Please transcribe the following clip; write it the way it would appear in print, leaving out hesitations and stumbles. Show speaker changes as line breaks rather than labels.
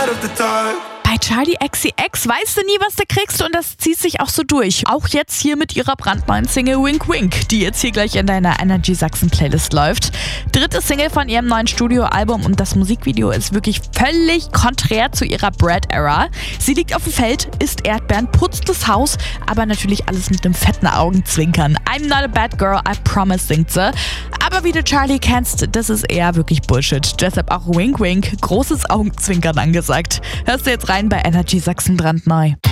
side of the dark.
Bei Charli XCX weißt du nie, was du kriegst und das zieht sich auch so durch. Auch jetzt hier mit ihrer brandneuen Single Wink Wink, die jetzt hier gleich in deiner Energy Sachsen Playlist läuft. 3. Single von ihrem neuen Studioalbum und das Musikvideo ist wirklich völlig konträr zu ihrer Brad-Era. Sie liegt auf dem Feld, isst Erdbeeren, putzt das Haus, aber natürlich alles mit einem fetten Augenzwinkern. I'm not a bad girl, I promise, singt sie. Aber wie du Charli kennst, das ist eher wirklich Bullshit. Deshalb auch Wink Wink, großes Augenzwinkern angesagt. Hörst du jetzt rein bei Energy Sachsen brandneu.